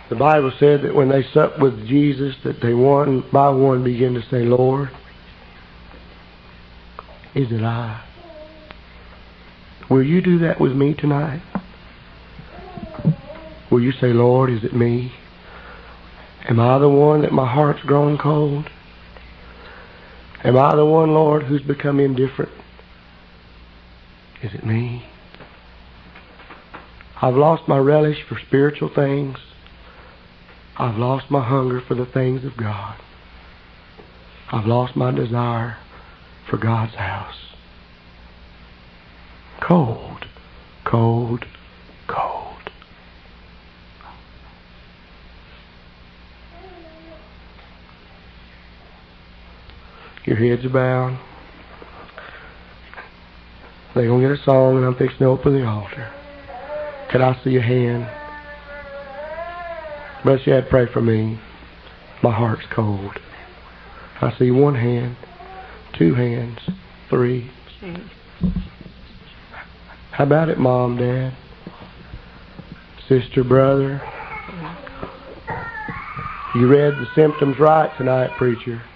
The Bible said that when they supped with Jesus, that they one by one began to say, Lord, is it I? Will you do that with me tonight? Will you say, Lord, is it me? Am I the one that my heart's grown cold? Am I the one, Lord, who's become indifferent? Is it me? I've lost my relish for spiritual things. I've lost my hunger for the things of God. I've lost my desire for God's house. Cold, cold, cold. Your heads are bowed. They're going to get a song, and I'm fixing to open the altar. Could I see a hand? Brother Shad, pray for me. My heart's cold. I see one hand, two hands, three. How about it, Mom, Dad? Sister, brother? You read the symptoms right tonight, preacher.